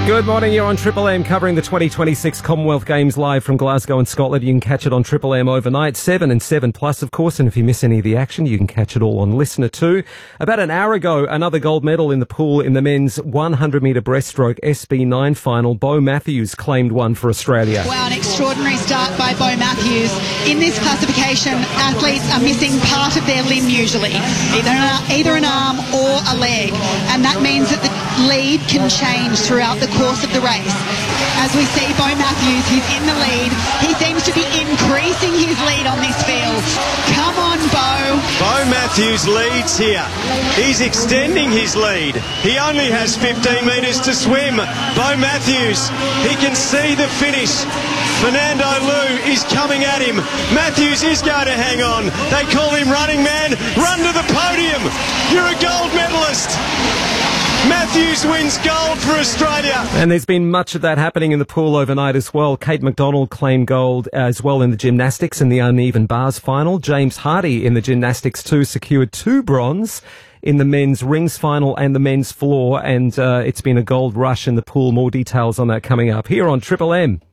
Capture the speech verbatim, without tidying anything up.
Good morning, you're on Triple M covering the twenty twenty-six Commonwealth Games live from Glasgow and Scotland. You can catch it on Triple M overnight, seven and seven plus, of course, and if you miss any of the action, you can catch it all on Listener too. About an hour ago, another gold medal in the pool in the men's one hundred metre breaststroke S B nine final. Bo Matthews claimed one for Australia. Wow, an extraordinary start by Bo Matthews. In this classification, athletes are missing part of their limb usually, either an, either an arm or a leg, and that means that the lead can change throughout the course of the race. As we see Bo Matthews, he's in the lead. He seems to be increasing his lead on this field. Come on, Bo. Bo Matthews leads here. He's extending his lead. He only has fifteen metres to swim. Bo Matthews, he can see the finish. Fernando Liu is coming at him. Matthews is going to hang on. They call him Running Man. Run to the podium. You're a gold medalist. Matthews wins gold for Australia. And there's been much of that happening in the pool overnight as well. Kate McDonald claimed gold as well in the gymnastics in the uneven bars final. James Hardy in the gymnastics too secured two bronze in the men's rings final and the men's floor. And uh, it's been a gold rush in the pool. More details on that coming up here on Triple M.